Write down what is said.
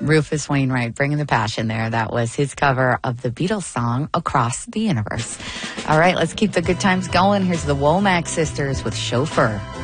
Rufus Wainwright bringing the passion there. That was his cover of the Beatles song Across the Universe. All right, let's keep the good times going. Here's the Womack Sisters with Chauffeur.